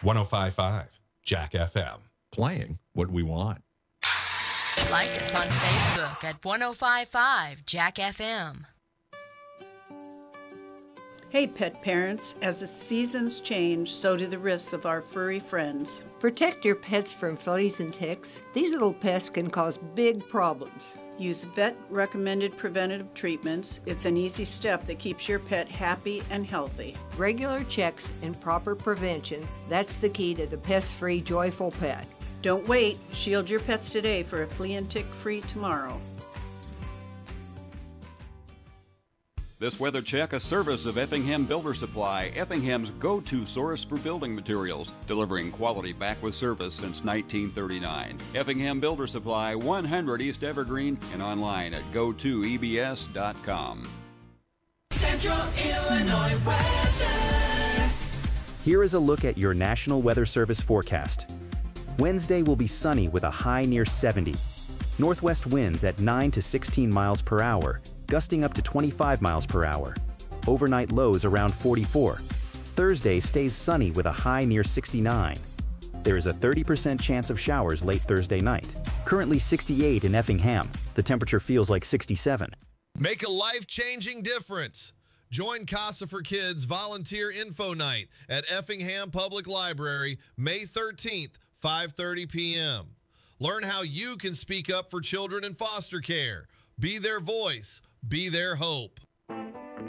105.5 Jack FM. Playing what we want. Like us on Facebook at 105.5 Jack FM. Hey pet parents, as the seasons change, so do the risks of our furry friends. Protect your pets from fleas and ticks. These little pests can cause big problems. Use vet-recommended preventative treatments. It's an easy step that keeps your pet happy and healthy. Regular checks and proper prevention, that's the key to the pest-free, joyful pet. Don't wait. Shield your pets today for a flea and tick-free tomorrow. This weather check, a service of Effingham Builder Supply, Effingham's go-to source for building materials, delivering quality back with service since 1939. Effingham Builder Supply, 100 East Evergreen, and online at go2ebs.com. Central Illinois weather. Here is a look at your National Weather Service forecast. Wednesday will be sunny with a high near 70. Northwest winds at 9 to 16 miles per hour, gusting up to 25 miles per hour. Overnight lows around 44. Thursday stays sunny with a high near 69. There is a 30% chance of showers late Thursday night. Currently 68 in Effingham. The temperature feels like 67. Make a life-changing difference. Join Casa for Kids Volunteer Info Night at Effingham Public Library, May 13th, 5:30 p.m. Learn how you can speak up for children in foster care. Be their voice. Be their hope.